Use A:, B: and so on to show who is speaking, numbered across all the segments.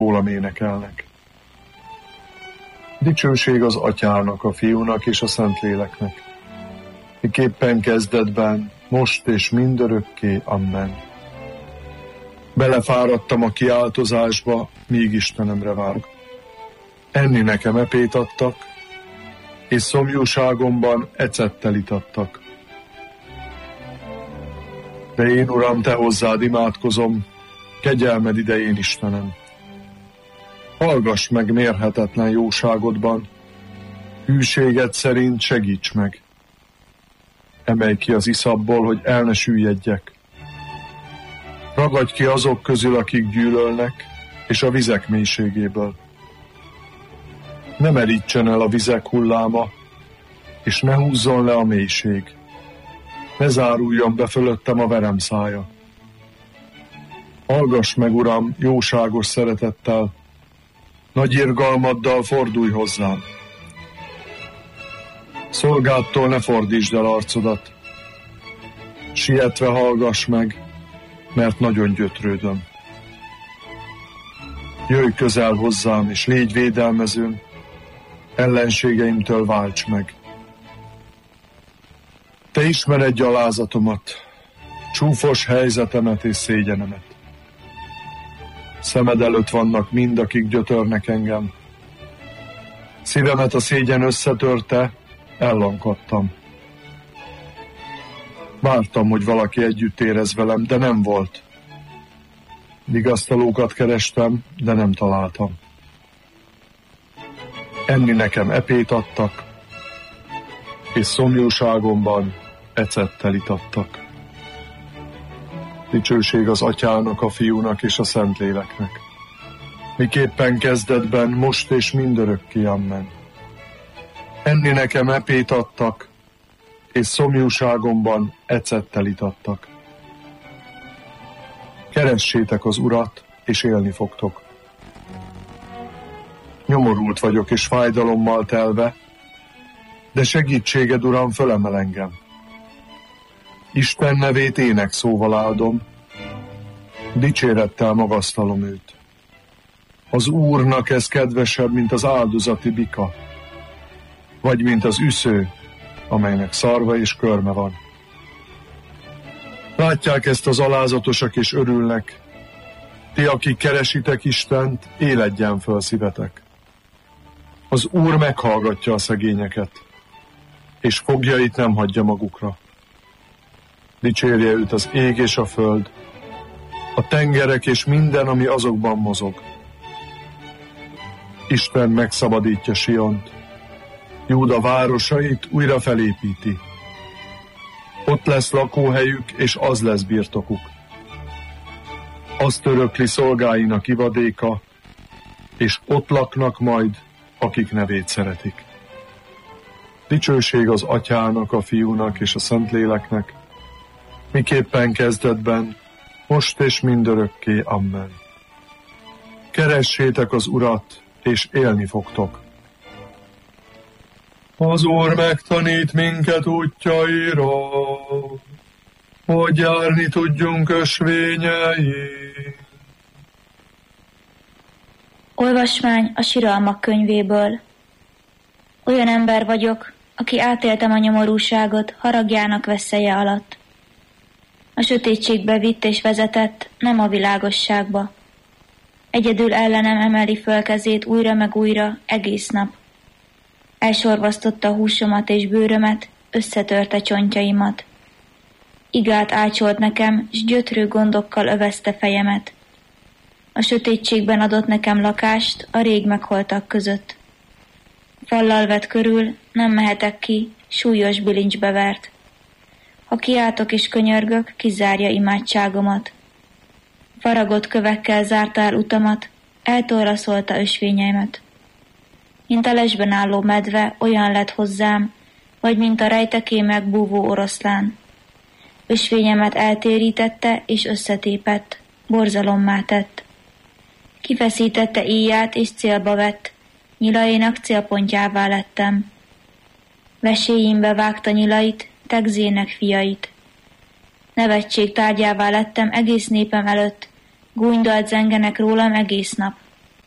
A: rólam énekelnek. Dicsőség az Atyának, a Fiúnak és a Szentléleknek, miképpen kezdetben, most és mindörökké. Amen. Belefáradtam a kiáltozásba, míg Istenemre várok. Enni nekem epét adtak, és szomjúságomban ecettel itattak. De én, Uram, te hozzád imádkozom, kegyelmed idején, Istenem. Hallgass meg mérhetetlen jóságodban, hűséged szerint segíts meg. Emelj ki az iszapból, hogy el ne süllyedjek. Ragadj ki azok közül, akik gyűlölnek, és a vizek mélységéből. Ne merítsen el a vizek hulláma, és ne húzzon le a mélység. Ne záruljon be fölöttem a verem szája. Hallgass meg, Uram, jóságos szeretettel, nagy irgalmaddal fordulj hozzám. Szolgádtól ne fordítsd el arcodat. Sietve hallgass meg, mert nagyon gyötrődöm. Jöjj közel hozzám, és légy védelmezőm, ellenségeimtől válts meg. Te ismered gyalázatomat, csúfos helyzetemet és szégyenemet. Szemed előtt vannak mind, akik gyötörnek engem. Szívemet a szégyen összetörte, ellankadtam. Vártam, hogy valaki együtt érez velem, de nem volt. Vigasztalókat kerestem, de nem találtam. Enni nekem epét adtak, és szomjúságomban ecettel itattak. Dicsőség az Atyának, a Fiúnak és a Szentléleknek, miképpen kezdetben, most és mindörökké. Amen. Enni nekem epét adtak, és szomjúságomban ecettel itattak. Keressétek az Urat, és élni fogtok. Nyomorult vagyok és fájdalommal telve, de segítséged, Uram, fölemel engem. Isten nevét énekszóval áldom, dicsérettel magasztalom őt. Az Úrnak ez kedvesebb, mint az áldozati bika, vagy mint az üsző, amelynek szarva és körme van. Látják ezt az alázatosak és örülnek. Ti, akik keresitek Istent, éledjen föl szívetek. Az Úr meghallgatja a szegényeket, és fogjait nem hagyja magukra. Dicsérje őt az ég és a föld, a tengerek és minden, ami azokban mozog. Isten megszabadítja Siont, Júda városait újra felépíti. Ott lesz lakóhelyük, és az lesz birtokuk. Azt örökli szolgáinak ivadéka, és ott laknak majd, akik nevét szeretik. Dicsőség az Atyának, a Fiúnak és a Szentléleknek, miképpen kezdetben, most és mindörökké. Amen. Keressétek az Urat, és élni fogtok. Az Úr megtanít minket útjaira, hogy járni tudjunk ösvényei.
B: Olvasmány a Siralmak könyvéből. Olyan ember vagyok, aki átéltem a nyomorúságot haragjának veszélye alatt. A sötétségbe vitt és vezetett, nem a világosságba. Egyedül ellenem emeli föl kezét újra meg újra, egész nap. Elsorvasztotta húsomat és bőrömet, összetörte csontjaimat. Igát ácsolt nekem, s gyötrő gondokkal övezte fejemet. A sötétségben adott nekem lakást a rég meghaltak között. Fallal vett körül, nem mehetek ki, súlyos bilincsbe vert. Ha kiáltok és könyörgök, kizárja imádságomat. Faragott kövekkel zárta el utamat, eltorlaszolta ösvényeimet. Mint a lesben álló medve, olyan lett hozzám, vagy mint a rejteké megbúvó oroszlán. Ösvényemet eltérítette és összetépett, borzalommá tett. Kifeszítette íját és célba vett, nyilainak célpontjává lettem. Veséimbe vágta nyilait, Tegzének fiait. Nevetség tárgyává lettem egész népem előtt, gúnydalt zengenek rólam egész nap.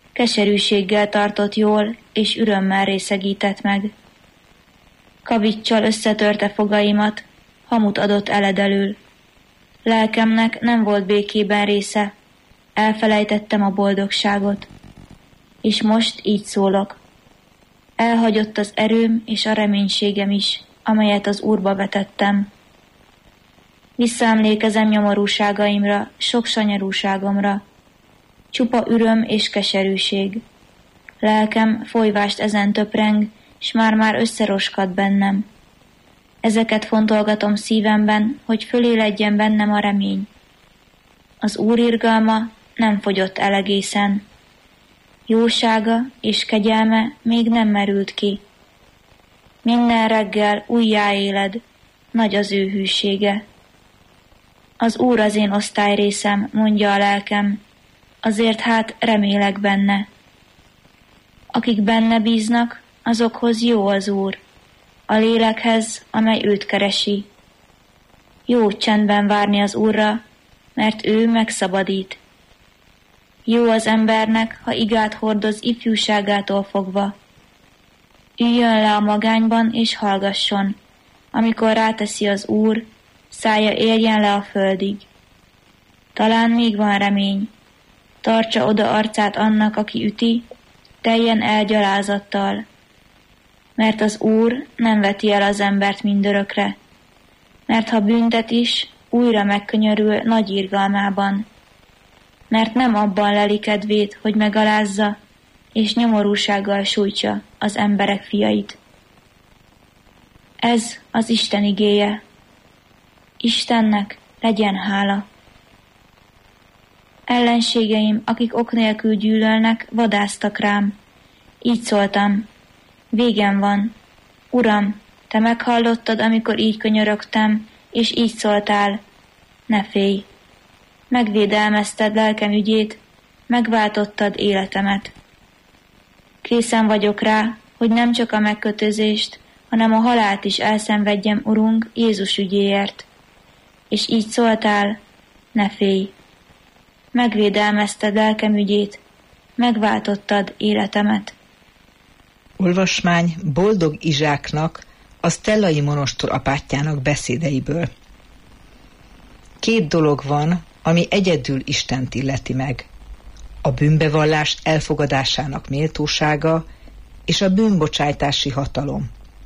B: keserűséggel tartott jól, és ürömmel részegített meg. Kaviccsal összetörte fogaimat, hamut adott eledelül. Lelkemnek nem volt békében része, elfelejtettem a boldogságot. És most így szólok. Elhagyott az erőm és a reménységem is, amelyet az Úrba vetettem. Visszaemlékezem nyomorúságaimra, sok sanyarúságomra. Csupa üröm és keserűség. Lelkem folyvást ezen töpreng, s már összeroskad bennem. Ezeket fontolgatom szívemben, hogy föléledjen bennem a remény. Az Úr irgalma nem fogyott el egészen. Jósága és kegyelme még nem merült ki. Minden reggel újjáéled, nagy az ő hűsége. Az Úr az én osztályrészem, mondja a lelkem, azért hát remélek benne. Akik benne bíznak, azokhoz jó az Úr, a lélekhez, amely őt keresi. Jó csendben várni az Úrra, mert ő megszabadít. Jó az embernek, ha igát hordoz ifjúságától fogva. Üljön le a magányban és hallgasson, amikor ráteszi az Úr, szája érjen le a földig. Talán még van remény. Tartsa oda arcát annak, aki üti, teljen el gyalázattal. Mert az Úr nem veti el az embert mindörökre, mert ha büntet is, újra megkönyörül nagy irgalmában. Mert nem abban leli kedvét, hogy megalázza, és nyomorúsággal sújtsa az emberek fiait. Ez az Isten igéje. Istennek legyen hála. Ellenségeim, akik ok nélkül gyűlölnek, vadásztak rám. Így szóltam. Végem van. Uram, te meghallottad, amikor így könyörögtem, és így szóltál. Ne félj. Megvédelmezted lelkem ügyét, megváltottad életemet. Készen vagyok rá, hogy nem csak a megkötözést, hanem a halált is elszenvedjem, Urunk, Jézus ügyéért. És így szóltál, ne félj. Megvédelmezted lelkem ügyét, megváltottad életemet.
C: Olvasmány Boldog Izsáknak, a Stellai monostor apátjának beszédeiből. 2 dolog van, ami egyedül Istent illeti meg. A bűnbevallás elfogadásának méltósága és a bűnbocsájtási hatalom.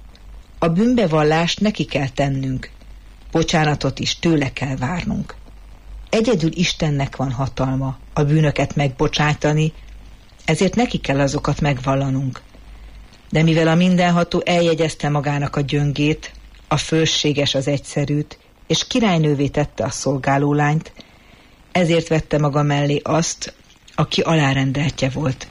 C: A bűnbevallást neki kell tennünk, bocsánatot is tőle kell várnunk. Egyedül Istennek van hatalma a bűnöket megbocsájtani, ezért neki kell azokat megvallanunk. De mivel a mindenható eljegyezte magának a gyöngét, a fölséges az egyszerűt, és királynővé tette a szolgálólányt, ezért vette maga mellé azt, aki alárendeltje volt.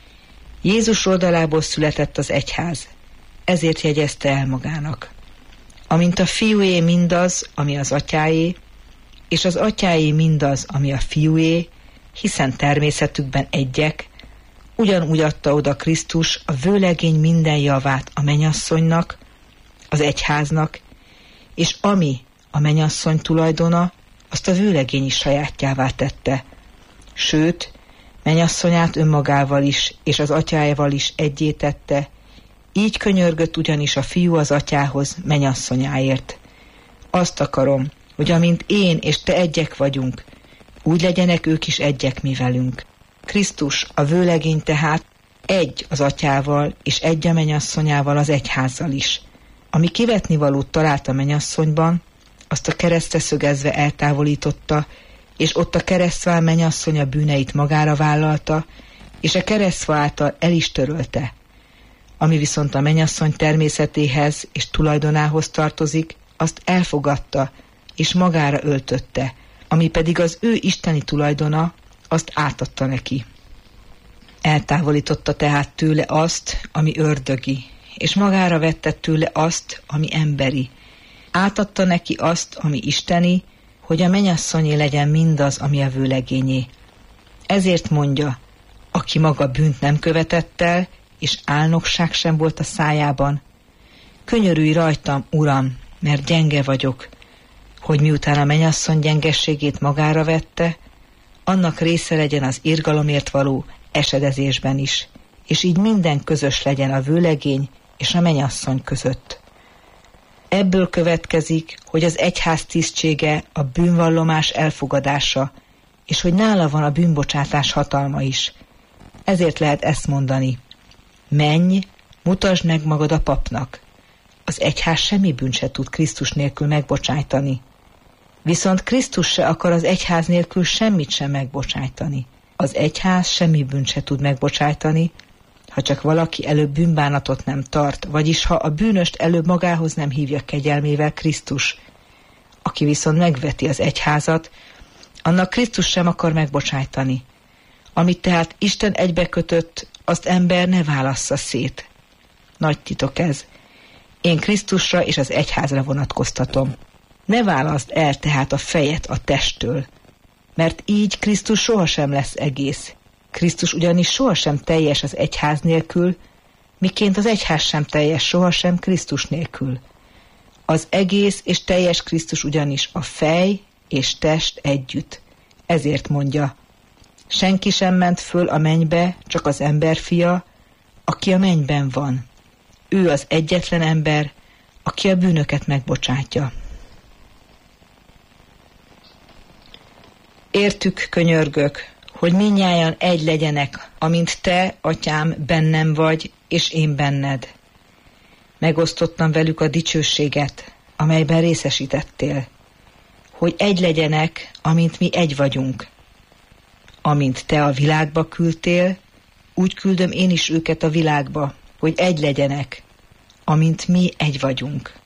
C: Jézus oldalából született az egyház, ezért jegyezte el magának. Amint a fiúé mindaz, ami az atyáé, és az atyáé mindaz, ami a fiúé, hiszen természetükben egyek, ugyanúgy adta oda Krisztus a vőlegény minden javát a mennyasszonynak, az egyháznak, és ami a mennyasszony tulajdona, azt a vőlegény is sajátjává tette. Sőt, mennyasszonyát önmagával is, és az atyájával is egyé tette, így könyörgött ugyanis a fiú az atyához mennyasszonyáért. Azt akarom, hogy amint én és te egyek vagyunk, úgy legyenek ők is egyek mi velünk. Krisztus, a vőlegény tehát egy az atyával, és egy a mennyasszonyával, az egyházzal is. Ami kivetnivalót talált a mennyasszonyban, azt a keresztre szögezve eltávolította, és ott a keresztfán mennyasszony a bűneit magára vállalta, és a keresztfa által el is törölte. Ami viszont a mennyasszony természetéhez és tulajdonához tartozik, azt elfogadta, és magára öltötte, ami pedig az ő isteni tulajdona, azt átadta neki. Eltávolította tehát tőle azt, ami ördögi, és magára vette tőle azt, ami emberi. Átadta neki azt, ami isteni, hogy a mennyasszonyé legyen mindaz, ami a vőlegényé. Ezért mondja, aki maga bűnt nem követett el, és álnokság sem volt a szájában, könyörülj rajtam, Uram, mert gyenge vagyok, hogy miután a mennyasszony gyengességét magára vette, annak része legyen az irgalomért való esedezésben is, és így minden közös legyen a vőlegény és a mennyasszony között. Ebből következik, hogy az egyház tisztsége a bűnvallomás elfogadása, és hogy nála van a bűnbocsátás hatalma is. Ezért lehet ezt mondani: menj, mutasd meg magad a papnak. Az egyház semmi bűnt se tud Krisztus nélkül megbocsájtani. Viszont Krisztus se akar az egyház nélkül semmit sem megbocsájtani. Az egyház semmi bűnt se tud megbocsájtani, ha csak valaki előbb bűnbánatot nem tart, vagyis ha a bűnöst előbb magához nem hívja kegyelmével Krisztus. Aki viszont megveti az egyházat, annak Krisztus sem akar megbocsájtani. Amit tehát Isten egybekötött, azt ember ne válassza szét. Nagy titok ez. Én Krisztusra és az egyházra vonatkoztatom. Ne válaszd el tehát a fejet a testtől, mert így Krisztus sohasem lesz egész. Krisztus ugyanis sohasem teljes az egyház nélkül, miként az egyház sem teljes sohasem Krisztus nélkül. Az egész és teljes Krisztus ugyanis a fej és test együtt. Ezért mondja: senki sem ment föl a mennybe, csak az emberfia, aki a mennyben van. Ő az egyetlen ember, aki a bűnöket megbocsátja. Értük, könyörgök, hogy mindnyájan egy legyenek, amint te, atyám, bennem vagy, és én benned. Megosztottam velük a dicsőséget, amelyben részesítettél, hogy egy legyenek, amint mi egy vagyunk. Amint te a világba küldtél, úgy küldöm én is őket a világba, hogy egy legyenek, amint mi egy vagyunk.